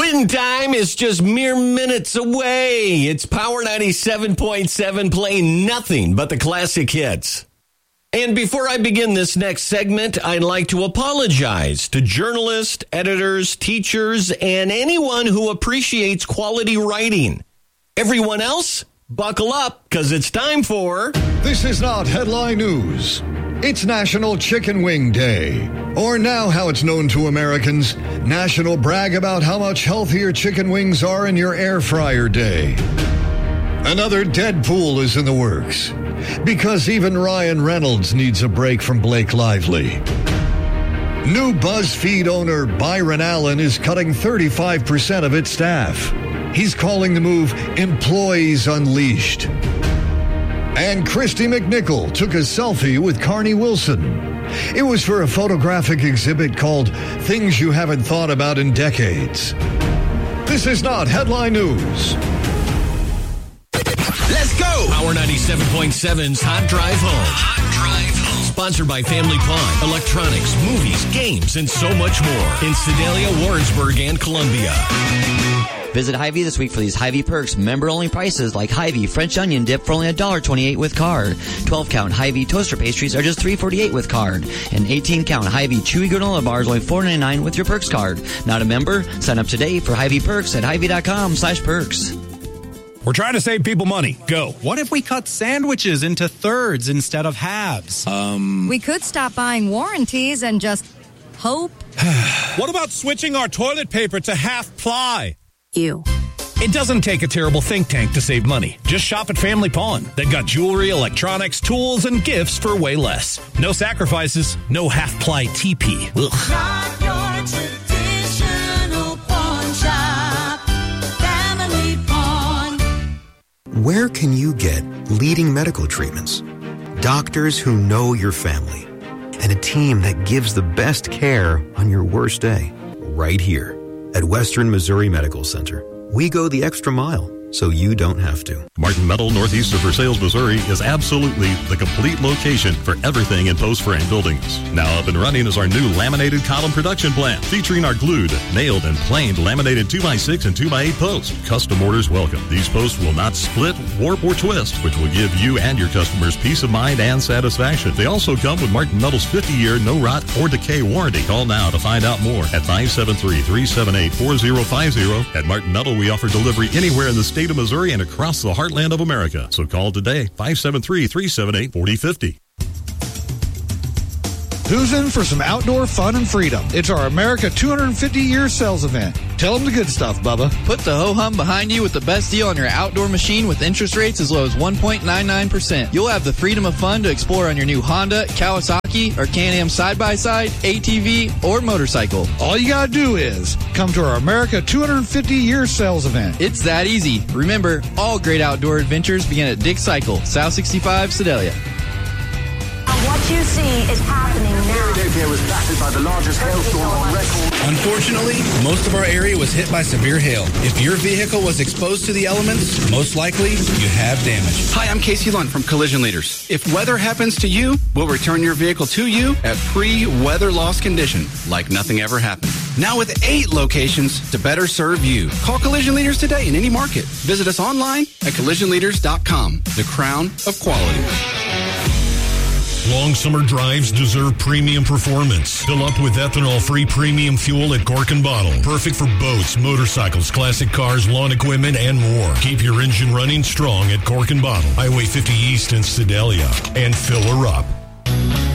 Win time is just mere minutes away. It's Power 97.7 playing nothing but the classic hits. And before I begin this next segment, I'd like to apologize to journalists, editors, teachers, and anyone who appreciates quality writing. Everyone else, buckle up, because it's time for... This is not headline news. It's National Chicken Wing Day, or now how it's known to Americans, National Brag About How Much Healthier Chicken Wings Are in Your Air Fryer Day. Another Deadpool is in the works, because even Ryan Reynolds needs a break from Blake Lively. New BuzzFeed owner Byron Allen is cutting 35% of its staff. He's calling the move Employees Unleashed. And Christy McNichol took a selfie with Carney Wilson. It was for a photographic exhibit called Things You Haven't Thought About in Decades. This is not headline news. Let's go! Power 97.7's Hot Drive Home. Hot Drive Home. Sponsored by Family Pawn, electronics, movies, games, and so much more. In Sedalia, Warrensburg, and Columbia. Visit Hy-Vee this week for these Hy-Vee perks. Member-only prices like Hy-Vee French onion dip for only $1.28 with card. 12-count Hy-Vee toaster pastries are just $3.48 with card. And 18-count Hy-Vee chewy granola bars only $4.99 with your perks card. Not a member? Sign up today for Hy-Vee perks at Hy-Vee.com/perks. We're trying to save people money. Go. What if we cut sandwiches into thirds instead of halves? We could stop buying warranties and just hope. What about switching our toilet paper to half ply? You. It doesn't take a terrible think tank to save money. Just shop at Family Pawn. They've got jewelry, electronics, tools, and gifts for way less. No sacrifices, no half-ply TP. Ugh. Not your traditional pawn shop. Family Pawn. Where can you get leading medical treatments, doctors who know your family, and a team that gives the best care on your worst day? Right here at Western Missouri Medical Center. We go the extra mile so you don't have to. Martin Metal, northeast of Versailles, Missouri, is absolutely the complete location for everything in post frame buildings. Now up and running is our new laminated column production plant, featuring our glued, nailed, and planed laminated 2x6 and 2x8 posts. Custom orders welcome. These posts will not split, warp, or twist, which will give you and your customers peace of mind and satisfaction. They also come with Martin Metal's 50-year no rot or decay warranty. Call now to find out more at 573-378-4050. At Martin Metal, we offer delivery anywhere in the state of Missouri and across the heartland of America. So call today, 573-378-4050. Who's in for some outdoor fun and freedom? It's our America 250-year sales event. Tell them the good stuff, Bubba. Put the ho-hum behind you with the best deal on your outdoor machine with interest rates as low as 1.99%. You'll have the freedom of fun to explore on your new Honda, Kawasaki, or Can-Am side-by-side, ATV, or motorcycle. All you gotta do is come to our America 250-year sales event. It's that easy. Remember, all great outdoor adventures begin at Dick Cycle, South 65, Sedalia. What you see is happening now. Philadelphia was battered by the largest hailstorm on record. Unfortunately, most of our area was hit by severe hail. If your vehicle was exposed to the elements, most likely you have damage. Hi, I'm Casey Lund from Collision Leaders. If weather happens to you, we'll return your vehicle to you at pre-weather loss condition, like nothing ever happened. Now with 8 locations to better serve you. Call Collision Leaders today in any market. Visit us online at collisionleaders.com. The crown of quality. Long summer drives deserve premium performance. Fill up with ethanol-free premium fuel at Cork and Bottle. Perfect for boats, motorcycles, classic cars, lawn equipment, and more. Keep your engine running strong at Cork and Bottle. Highway 50 East in Sedalia. And fill her up.